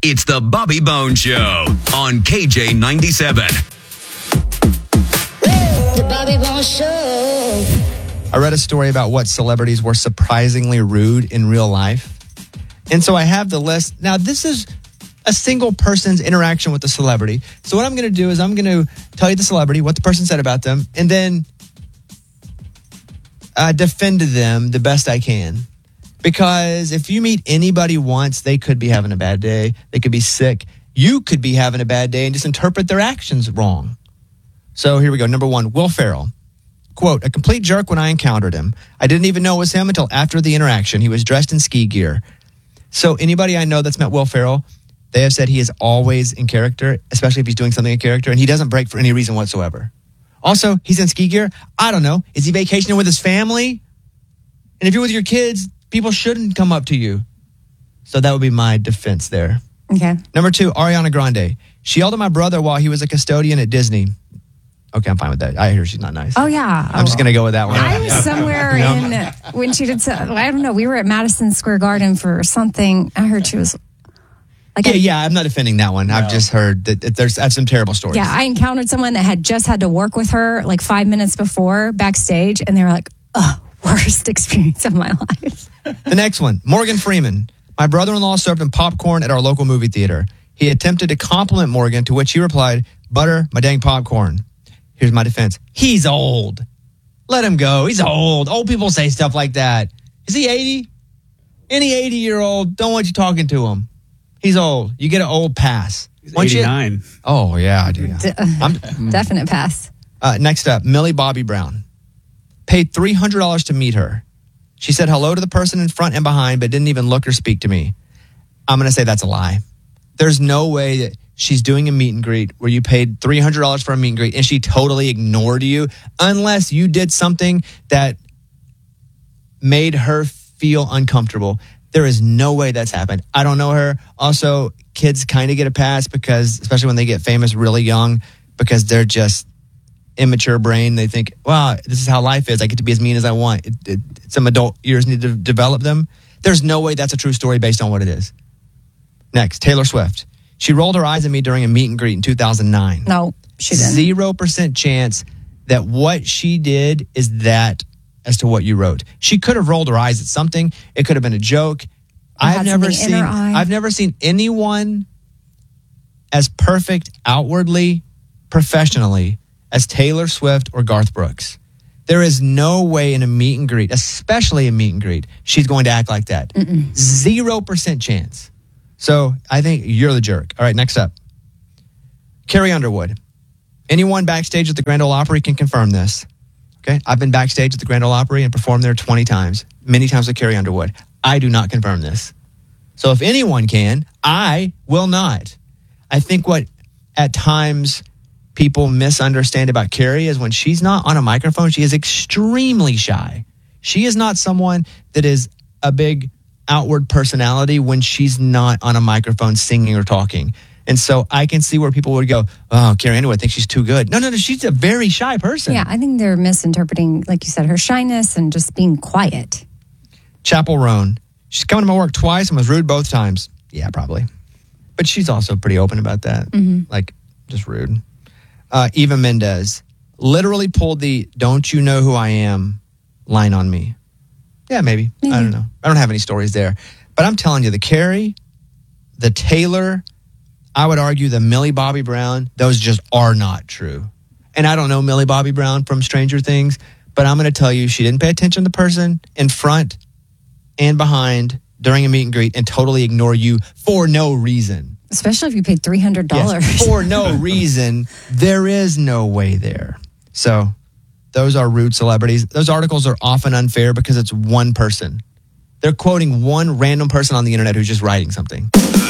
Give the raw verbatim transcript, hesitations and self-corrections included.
It's the Bobby Bones Show on K J ninety-seven. The Bobby Bones Show. I read a story about what celebrities were surprisingly rude in real life. And so I have the list. Now, this is a single person's interaction with the celebrity. So what I'm going to do is I'm going to tell you the celebrity, what the person said about them, and then uh, defend them the best I can. Because if you meet anybody once, they could be having a bad day. They could be sick. You could be having a bad day and just interpret their actions wrong. So here we go. Number one, Will Ferrell. Quote, a complete jerk when I encountered him. I didn't even know it was him until after the interaction. He was dressed in ski gear. So anybody I know that's met Will Ferrell, they have said he is always in character, especially if he's doing something in character, and he doesn't break for any reason whatsoever. Also, he's in ski gear. I don't know. Is he vacationing with his family? And if you're with your kids, people shouldn't come up to you. So that would be my defense there. Okay. Number two, Ariana Grande. She yelled at my brother while he was a custodian at Disney. Okay, I'm fine with that. I hear she's not nice. Oh, yeah. I'm just going to go with that one. I was somewhere in, when she did, so, I don't know, we were at Madison Square Garden for something. I heard she was like, yeah, I, yeah, I'm not defending that one. No. I've just heard that, that there's I have some terrible stories. Yeah, I encountered someone that had just had to work with her like five minutes before backstage, and they were like, oh, worst experience of my life. The next one, Morgan Freeman. My brother-in-law served him popcorn at our local movie theater. He attempted to compliment Morgan, to which he replied, butter my dang popcorn. Here's my defense. He's old. Let him go. He's old. Old people say stuff like that. Is he eighty? Any eighty-year-old, don't want you talking to him. He's old. You get an old pass. He's eighty-nine. You, oh, yeah, I do. D- Definite pass. Uh, next up, Millie Bobby Brown. Paid three hundred dollars to meet her. She said hello to the person in front and behind, but didn't even look or speak to me. I'm going to say that's a lie. There's no way that she's doing a meet and greet where you paid three hundred dollars for a meet and greet and she totally ignored you unless you did something that made her feel uncomfortable. There is no way that's happened. I don't know her. Also, kids kind of get a pass because, especially when they get famous really young, because they're just immature brain. They think, wow, this is how life is. I get to be as mean as I want. It, it, some adult years need to develop them. There's no way that's a true story based on what it is. Next, Taylor Swift. She rolled her eyes at me during a meet and greet in two thousand nine. No, she didn't. Zero percent chance that what she did is that as to what you wrote. She could have rolled her eyes at something. It could have been a joke. I've never seen I've never seen anyone as perfect outwardly, professionally as Taylor Swift or Garth Brooks. There is no way in a meet and greet, especially a meet and greet, she's going to act like that. Mm-mm. Zero percent chance. So I think you're the jerk. All right, next up. Carrie Underwood. Anyone backstage at the Grand Ole Opry can confirm this. Okay, I've been backstage at the Grand Ole Opry and performed there twenty times, many times with Carrie Underwood. I do not confirm this. So if anyone can, I will not. I think what at times people misunderstand about Carrie is when she's not on a microphone, she is extremely shy. She is not someone that is a big outward personality when she's not on a microphone singing or talking. And so I can see where people would go, oh, Carrie Underwood thinks she's too good. No, no, no, she's a very shy person. Yeah, I think they're misinterpreting, like you said, her shyness and just being quiet. Chapel Roan. She's come to my work twice and was rude both times. Yeah, probably. But she's also pretty open about that. Mm-hmm. Like, just rude. Uh, Eva Mendes literally pulled the don't you know who I am line on me. Yeah, maybe. maybe. I don't know. I don't have any stories there. But I'm telling you, the Carrie, the Taylor, I would argue the Millie Bobby Brown, those just are not true. And I don't know Millie Bobby Brown from Stranger Things, but I'm going to tell you she didn't pay attention to the person in front and behind during a meet and greet and totally ignore you for no reason. Especially if you paid three hundred dollars. Yes, for no reason. There is no way there. So those are rude celebrities. Those articles are often unfair because it's one person. They're quoting one random person on the internet who's just writing something.